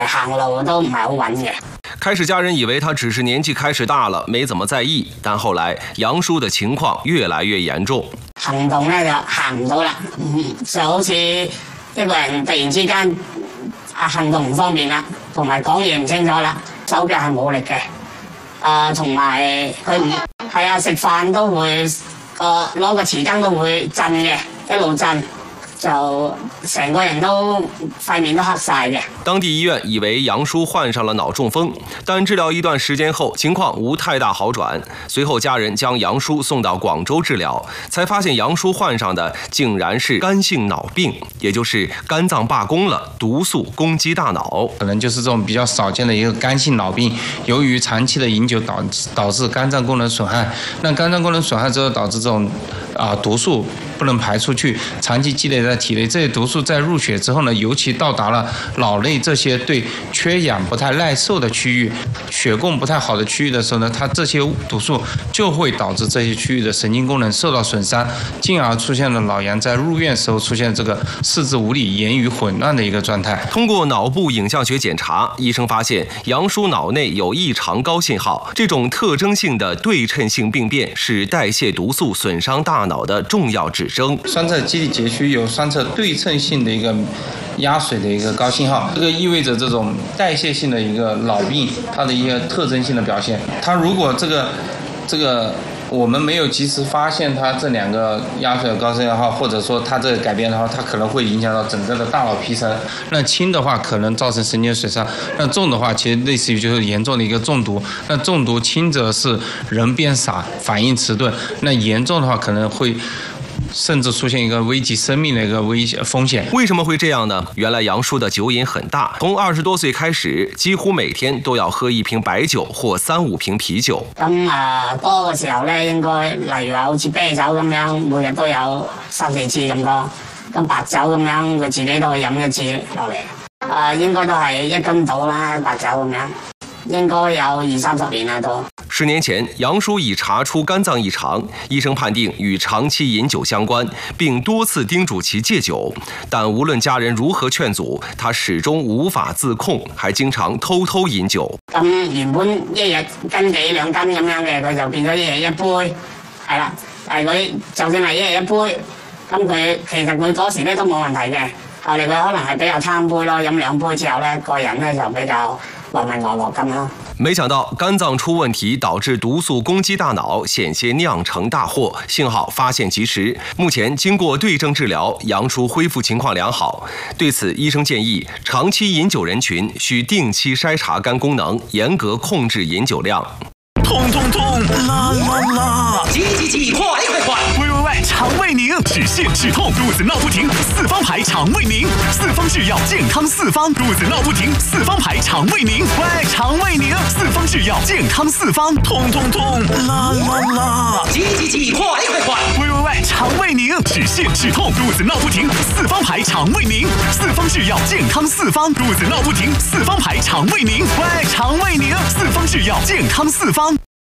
行路都唔係好穩嘅。 开始，家人以为他只是年纪开始大了，没怎么在意。但后来，杨叔的情况越来越严重， 行動咧就行唔到啦，就好似一個人突然之間行動唔方便啦，同埋講嘢唔清楚啦，手腳係冇力嘅，同埋佢唔係啊，食飯都會攞個匙羹都會震嘅，一路震。就成個人都塊面都黑晒嘅。 當地醫院以為楊叔患上了腦中風，但治療一段時間後，情況無太大好轉。隨後家人將楊叔送到廣州治療，才發現楊叔患上的竟然是肝性腦病，也就是肝臟罷工了，毒素攻擊大腦。 可能就是這種比較少見的一個肝性腦病，由於長期的飲酒導致肝臟功能損害，那肝臟功能損害之後導致這種毒素不能排出去，長期積累在體內，這些毒素在入血之後呢，尤其到達了腦內這些對缺氧不太耐受的區域，血供不太好的區域的時候呢，它這些毒素就會導致這些區域的神經功能受到損傷，進而出現了老楊在入院時候出現這個四肢無力、言語混亂的一個狀態。 通過腦部影像學檢查，醫生發現楊叔腦內有異常高信號，這種特徵性的對稱性病變是代謝毒素損傷大腦的重要指徵。 栓側基底節區有栓側對稱性的一個壓水的一個高信號，這個意味着這種代謝性的一個腦病，它的一個特徵性的表現。它如果這個我們沒有及時發現它這兩個壓水的高信號，或者說它這個改變的話，它可能會影響到整個的大腦皮層。那輕的話可能造成神經損傷，那重的話其實類似於就是嚴重的一個中毒。那中毒輕則是人變傻、反應遲鈍，那嚴重的話可能會甚至出現一個危及生命的一個風險。 為什麼會這樣呢？原來楊叔的酒癮很大，從20多歲開始，幾乎每天都要喝1瓶白酒或3-5瓶啤酒。 咁多嘅時候咧，應該例如話好似啤酒咁樣，每日都有3-4次咁多。咁白酒咁樣，佢自己都會飲1次落嚟。應該都係1斤到啦，白酒咁樣，應該有20-30年啦都。 10年前，楊叔已查出肝臟異常，醫生判定與長期飲酒相關，並多次叮囑其戒酒。但無論家人如何勸阻，他始終無法自控，還經常偷偷飲酒。 咁原本一日1斤幾2斤咁樣嘅，佢就變咗一日1杯，係啦。但係佢就算係一日1杯，咁佢其實佢嗰時咧都冇問題嘅。後嚟佢可能係比較貪杯咯，飲2杯之後咧，個人咧就比較渾渾噩噩咁咯。 沒想到肝臟出問題，導致毒素攻擊大腦，險些釀成大禍。幸好發現及時，目前經過對症治療，楊叔恢復情況良好。對此，醫生建議長期飲酒人群需定期篩查肝功能，嚴格控制飲酒量。 痛痛痛，啦啦啦！ 急急急，快快快！ 喂，肠胃宁，止瀉止痛，肚子鬧不停，四方牌腸胃宁，四方製藥健康四方，肚子鬧不停，四方牌腸胃寧，喂，腸胃寧，四方製藥健康四方，痛痛痛，啦啦啦！ 急急急，快快快！ 喂，腸胃寧，止瀉止痛，肚子鬧不停，四方牌腸胃寧，四方製藥健康四方，肚子鬧不停，四方牌腸胃寧，喂，腸胃寧，四方製藥健康四方。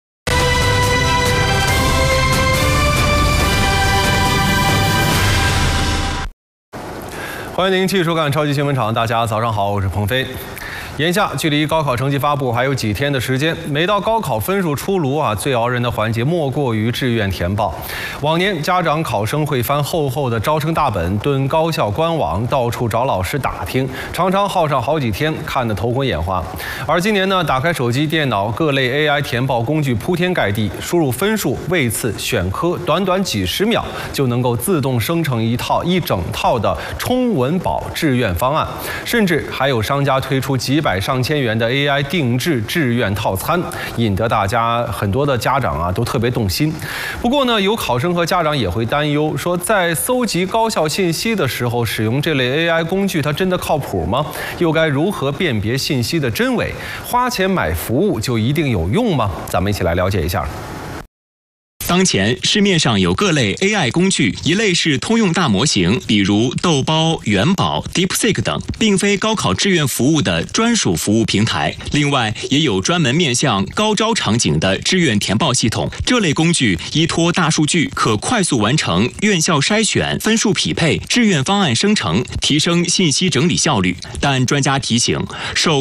歡迎您繼續收看超級新聞場，大家早上好，我是鵬飛。眼下距離高考成績發布還有幾天的時間，每到高考分數出爐最熬人的環節莫過於志願填報。往年家長考生會翻厚厚的招生大本，蹲高校官網，到處找老師打聽，常常耗上好幾天，看得頭昏眼花。而今年呢，打開手機、電腦，各類 AI 填報工具鋪天蓋地，輸入分數、位次、選科，短短幾十秒就能夠自動生成一整套的衝文保志願方案，甚至還有商家推出幾百上千元的 AI 定制志願套餐，引得大家很多的家長都特別動心。不過呢，有考生和家長也會擔憂，說在搜集高校信息的時候，使用這類 AI 工具，它真的靠譜嗎？又該如何辨別信息的真偽？花錢買服務就一定有用嗎？咱們一起來了解一下。 当前市面上有各类 AI 工具，一类是通用大模型，比如豆包、元宝、DeepSeek 等，并非高考志愿服务的专属服务平台。另外，也有专门面向高招场景的志愿填报系统。这类工具依托大数据，可快速完成院校筛选、分数匹配、志愿方案生成，提升信息整理效率。但专家提醒，受